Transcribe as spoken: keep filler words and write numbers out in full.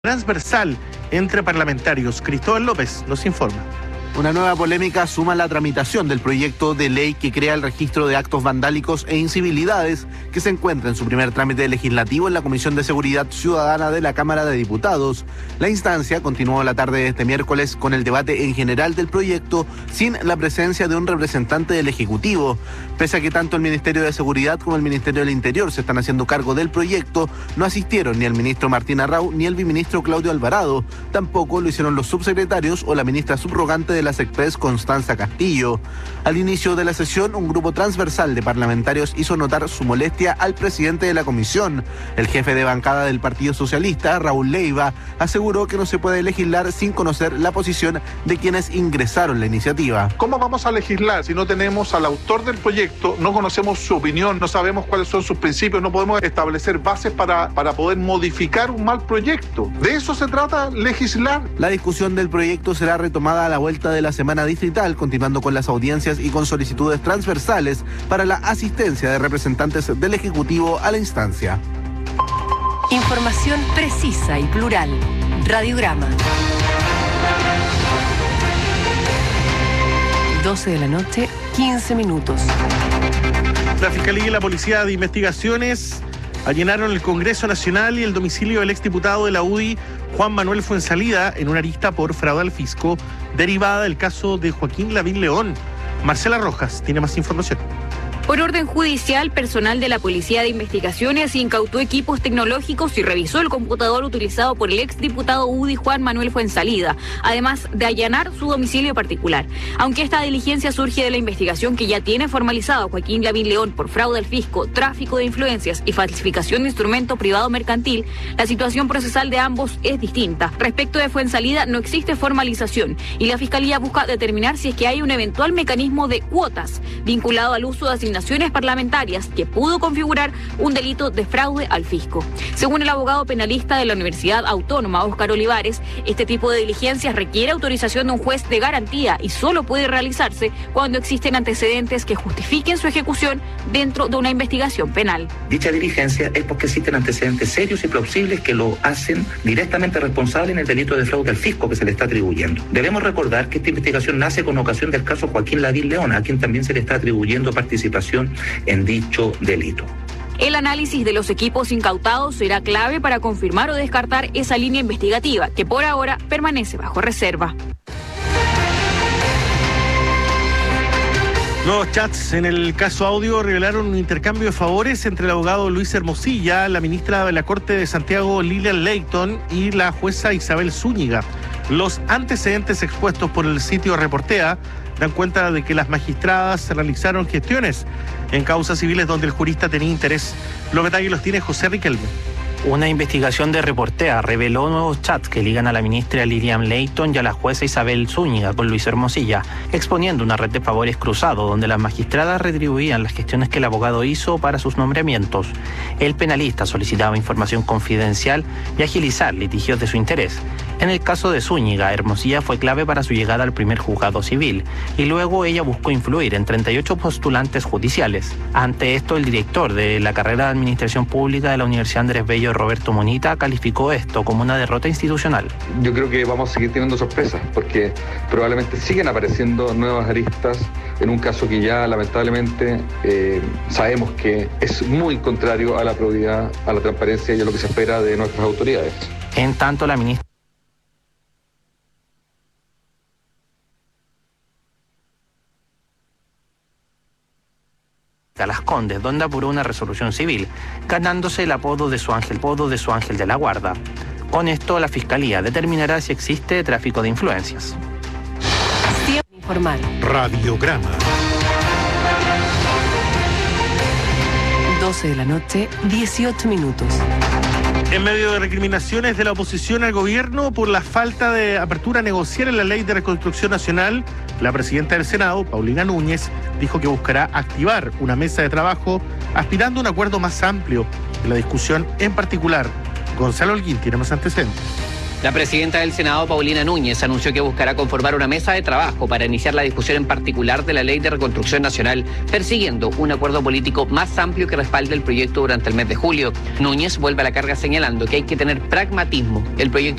transversal entre parlamentarios. Cristóbal López nos informa. Una nueva polémica suma la tramitación del proyecto de ley que crea el registro de actos vandálicos e incivilidades que se encuentra en su primer trámite legislativo en la Comisión de Seguridad Ciudadana de la Cámara de Diputados. La instancia continuó la tarde de este miércoles con el debate en general del proyecto sin la presencia de un representante del Ejecutivo. Pese a que tanto el Ministerio de Seguridad como el Ministerio del Interior se están haciendo cargo del proyecto, no asistieron ni el ministro Martín Arrau ni el viceministro Claudio Alvarado. Tampoco lo hicieron los subsecretarios o la ministra subrogante de la SECPRES, Constanza Castillo. Al inicio de la sesión, un grupo transversal de parlamentarios hizo notar su molestia al presidente de la comisión. El jefe de bancada del Partido Socialista, Raúl Leiva, aseguró que no se puede legislar sin conocer la posición de quienes ingresaron la iniciativa. ¿Cómo vamos a legislar si no tenemos al autor del proyecto, no conocemos su opinión, no sabemos cuáles son sus principios, no podemos establecer bases para, para poder modificar un mal proyecto? ¿De eso se trata legislar? La discusión del proyecto será retomada a la vuelta de la semana distrital, continuando con las audiencias y con solicitudes transversales para la asistencia de representantes del Ejecutivo a la instancia. Información precisa y plural. Radiograma. doce de la noche, quince minutos. La Fiscalía y la Policía de Investigaciones allanaron el Congreso Nacional y el domicilio del exdiputado de la U D I, Juan Manuel Fuenzalida, en una arista por fraude al fisco derivada del caso de Joaquín Lavín León. Marcela Rojas tiene más información. Por orden judicial, personal de la Policía de Investigaciones incautó equipos tecnológicos y revisó el computador utilizado por el exdiputado U D I Juan Manuel Fuenzalida, además de allanar su domicilio particular. Aunque esta diligencia surge de la investigación que ya tiene formalizado a Joaquín Lavín León por fraude al fisco, tráfico de influencias y falsificación de instrumento privado mercantil, la situación procesal de ambos es distinta. Respecto de Fuenzalida, no existe formalización y la Fiscalía busca determinar si es que hay un eventual mecanismo de cuotas vinculado al uso de asignaciones parlamentarias que pudo configurar un delito de fraude al fisco. Según el abogado penalista de la Universidad Autónoma, Óscar Olivares, este tipo de diligencias requiere autorización de un juez de garantía y solo puede realizarse cuando existen antecedentes que justifiquen su ejecución dentro de una investigación penal. Dicha diligencia es porque existen antecedentes serios y plausibles que lo hacen directamente responsable en el delito de fraude al fisco que se le está atribuyendo. Debemos recordar que esta investigación nace con ocasión del caso Joaquín Lavín León, a quien también se le está atribuyendo participación en dicho delito. El análisis de los equipos incautados será clave para confirmar o descartar esa línea investigativa, que por ahora permanece bajo reserva. Nuevos chats en el caso audio revelaron un intercambio de favores entre el abogado Luis Hermosilla, la ministra de la Corte de Santiago Lilian Leighton y la jueza Isabel Zúñiga. Los antecedentes expuestos por el sitio Reportea dan cuenta de que las magistradas realizaron gestiones en causas civiles donde el jurista tenía interés. Los detalles los tiene José Riquelme. Una investigación de Reportea reveló nuevos chats que ligan a la ministra Lilian Leighton y a la jueza Isabel Zúñiga con Luis Hermosilla, exponiendo una red de favores cruzados donde las magistradas retribuían las gestiones que el abogado hizo para sus nombramientos. El penalista solicitaba información confidencial y agilizar litigios de su interés. En el caso de Zúñiga, Hermosilla fue clave para su llegada al primer juzgado civil y luego ella buscó influir en treinta y ocho postulantes judiciales. Ante esto, el director de la carrera de Administración Pública de la Universidad Andrés Bello, Roberto Monita, calificó esto como una derrota institucional. Yo creo que vamos a seguir teniendo sorpresas porque probablemente siguen apareciendo nuevas aristas en un caso que ya lamentablemente eh, sabemos que es muy contrario a la probidad, a la transparencia y a lo que se espera de nuestras autoridades. En tanto, la ministra a Las Condes, donde apuró una resolución civil, ganándose el apodo de su ángel, apodo de su ángel de la guarda. Con esto, la Fiscalía determinará si existe tráfico de influencias. Informal. Radiograma. doce de la noche, dieciocho minutos. En medio de recriminaciones de la oposición al gobierno por la falta de apertura a negociar en la Ley de Reconstrucción Nacional, la presidenta del Senado, Paulina Núñez, dijo que buscará activar una mesa de trabajo aspirando a un acuerdo más amplio en la discusión en particular. Gonzalo Holguín tiene más antecedentes. La presidenta del Senado, Paulina Núñez, anunció que buscará conformar una mesa de trabajo para iniciar la discusión en particular de la Ley de Reconstrucción Nacional, persiguiendo un acuerdo político más amplio que respalde el proyecto durante el mes de julio. Núñez vuelve a la carga señalando que hay que tener pragmatismo. El proyecto